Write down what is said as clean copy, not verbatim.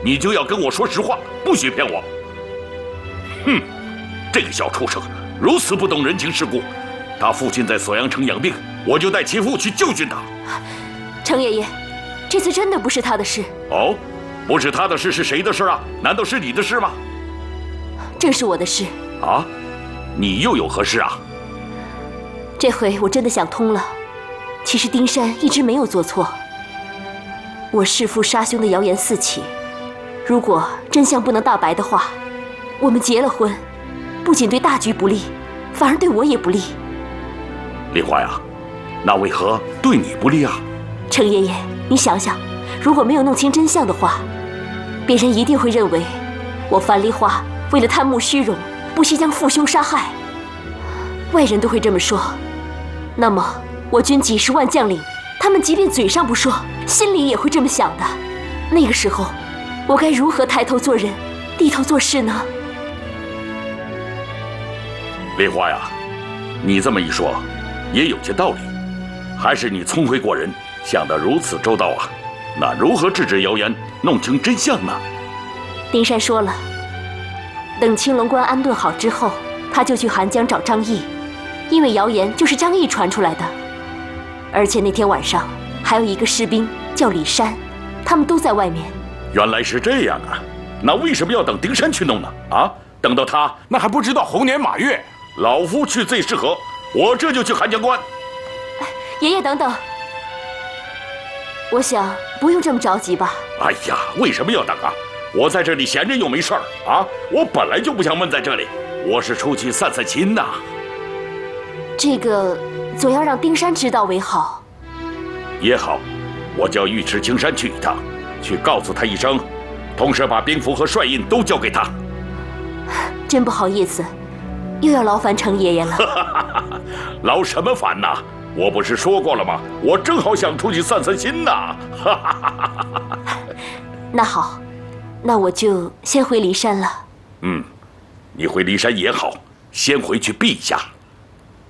你就要跟我说实话，不许骗我。哼，这个小畜生如此不懂人情世故。他父亲在锁阳城养病，我就带其父去救训他。 程爷爷，这次真的不是他的事。 哦，不是他的事是谁的事啊？难道是你的事吗？ 正是我的事。 啊，你又有何事啊？ 这回我真的想通了，其实丁山一直没有做错。我弑父杀兄的谣言四起，如果真相不能大白的话，我们结了婚，不仅对大局不利，反而对我也不利。 丽华呀，那为何对你不利啊？ 程爷爷，你想想，如果没有弄清真相的话，别人一定会认为我樊梨花为了贪慕虚荣，不惜将父兄杀害。外人都会这么说，那么我军几十万将领，他们即便嘴上不说，心里也会这么想的。那个时候，我该如何抬头做人，低头做事呢？ 梨花呀，你这么一说，也有些道理。还是你聪慧过人，想得如此周到啊！那如何制止谣言，弄清真相呢？ 丁山说了，等青龙关安顿好之后，他就去寒江找张毅，因为谣言就是张毅传出来的。而且那天晚上还有一个士兵叫李山，他们都在外面。 原来是这样啊！那为什么要等丁山去弄呢？啊，等到他那还不知道猴年马月。 老夫去最适合，我这就去寒江关。 爷爷等等，我想不用这么着急吧。 哎呀，为什么要等啊？我在这里闲着又没事儿啊，我本来就不想闷在这里，我是出去散散心呐。 这个总要让丁山知道为好。 也好，我叫尉迟青山去一趟，去告诉他一声，同时把兵符和帅印都交给他。 真不好意思，又要劳烦程爷爷了。 劳什么烦呐？我不是说过了吗？我正好想出去散散心呐。 那好，那我就先回骊山了。 你回骊山也好，先回去避一下。